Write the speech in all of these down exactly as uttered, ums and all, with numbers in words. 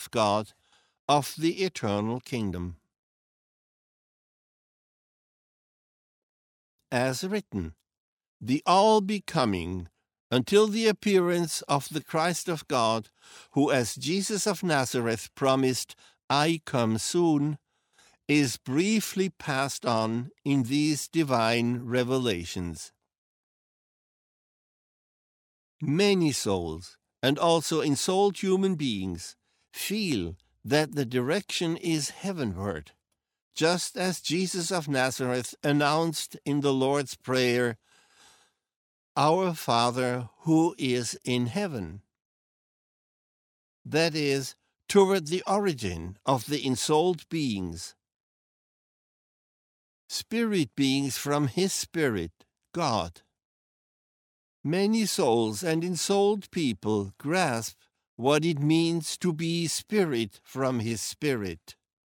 of God, of the eternal kingdom. As written, the all-becoming, until the appearance of the Christ of God, who as Jesus of Nazareth promised, I come soon, is briefly passed on in these divine revelations. Many souls, and also ensouled human beings, feel that the direction is heavenward, just as Jesus of Nazareth announced in the Lord's Prayer, Our Father who is in heaven. That is, toward the origin of the ensouled beings. Spirit beings from his Spirit, God. Many souls and ensouled people grasp what it means to be spirit from his Spirit.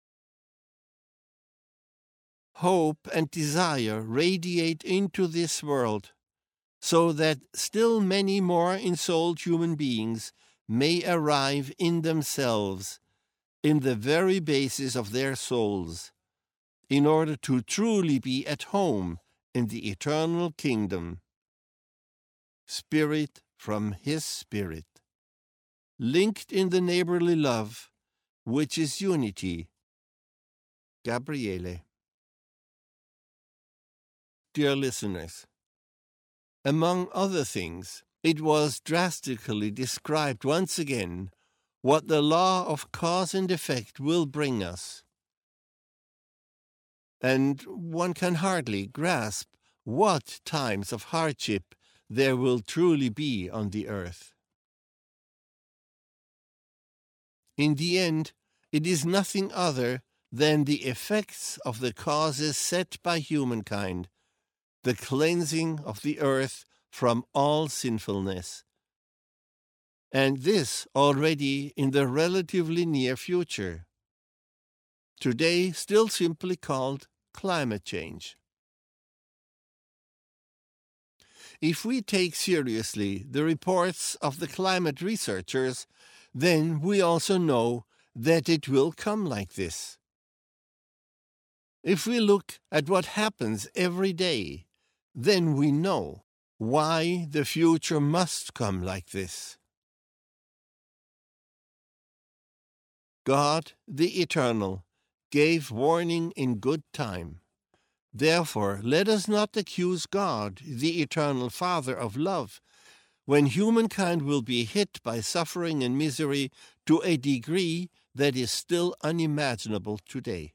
Hope and desire radiate into this world, so that still many more ensouled human beings may arrive in themselves, in the very basis of their souls, in order to truly be at home in the eternal kingdom. Spirit from his Spirit, linked in the neighborly love, which is unity. Gabriele. Dear listeners, among other things, it was drastically described once again what the law of cause and effect will bring us. And one can hardly grasp what times of hardship there will truly be on the earth. In the end, it is nothing other than the effects of the causes set by humankind, the cleansing of the earth from all sinfulness. And this already in the relatively near future, today still simply called climate change. If we take seriously the reports of the climate researchers, then we also know that it will come like this. If we look at what happens every day, then we know why the future must come like this. God, the Eternal, gave warning in good time. Therefore, let us not accuse God, the Eternal Father of love, when humankind will be hit by suffering and misery to a degree that is still unimaginable today.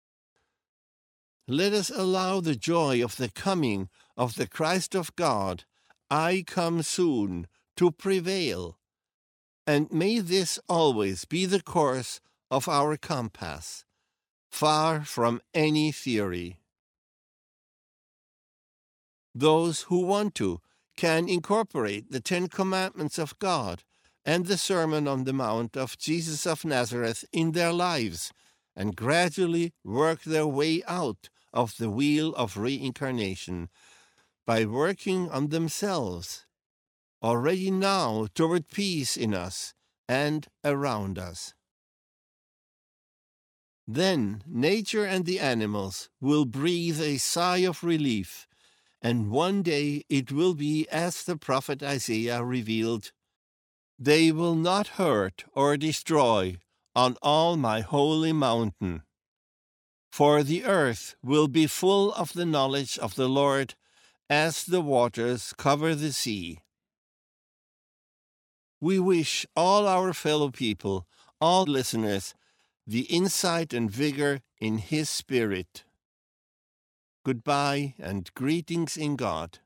Let us allow the joy of the coming of the Christ of God, I come soon, to prevail, and may this always be the course of our compass, far from any theory. Those who want to can incorporate the Ten Commandments of God and the Sermon on the Mount of Jesus of Nazareth in their lives and gradually work their way out of the wheel of reincarnation by working on themselves, already now toward peace in us and around us. Then nature and the animals will breathe a sigh of relief, and one day it will be as the prophet Isaiah revealed, They will not hurt or destroy on all my holy mountain. For the earth will be full of the knowledge of the Lord as the waters cover the sea. We wish all our fellow people, all listeners, the insight and vigor in His Spirit. Goodbye and greetings in God.